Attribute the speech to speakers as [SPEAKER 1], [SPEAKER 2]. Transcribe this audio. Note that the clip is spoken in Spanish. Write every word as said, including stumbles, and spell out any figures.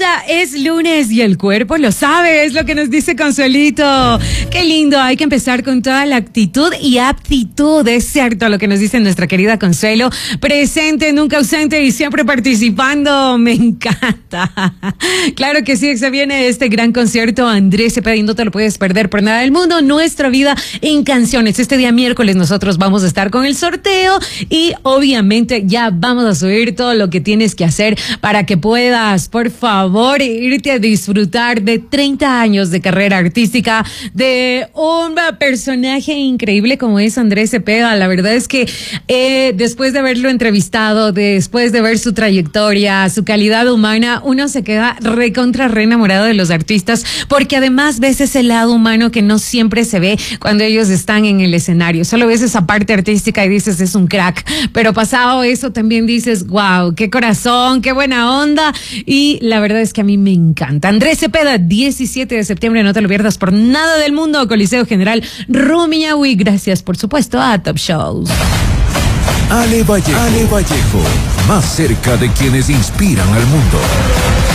[SPEAKER 1] encanta, es lunes y el cuerpo lo sabe, es lo que nos dice Consuelito. Qué lindo, hay que empezar con toda la actitud y aptitud, es cierto lo que nos dice nuestra querida Consuelo. Presente, nunca ausente y siempre participando, me encanta. Claro que sí, se viene este gran concierto Andrés Cepeda y no te lo puedes perder por nada del mundo. Nuestra vida en canciones. Este día miércoles nosotros vamos a estar con el sorteo y obviamente ya vamos a subir todo lo que tienes que hacer para que puedas, por favor, irte a disfrutar de treinta años de carrera artística de un personaje increíble como es Andrés Cepeda. La verdad es que eh, después de haberlo entrevistado, después de ver su trayectoria, su calidad humana, uno se queda recontra re enamorado de los artistas porque además ves ese lado humano que no siempre se ve cuando ellos están en el escenario. Solo ves esa parte artística y dices es un crack, pero pasado eso también dices wow, qué corazón, qué buena onda, y la verdad es que a mí me encanta. Andrés Cepeda, diecisiete de septiembre, no te lo pierdas por nada del mundo, Coliseo General Rumiñahui. Gracias por supuesto a Top Shows.
[SPEAKER 2] Ale Vallejo, Ale Vallejo, más cerca de quienes inspiran al mundo.